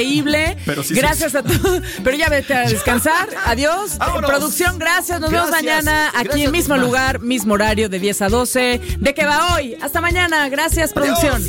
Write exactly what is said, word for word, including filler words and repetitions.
increíble. Pero sí, gracias sí. a todos. Pero ya vete a descansar. Adiós. Vámonos. Producción, gracias. Nos Gracias. vemos mañana aquí Gracias, en mismo Guzmán. lugar, mismo horario de diez a doce. ¿De qué va hoy? Hasta mañana. Gracias, producción. Adiós.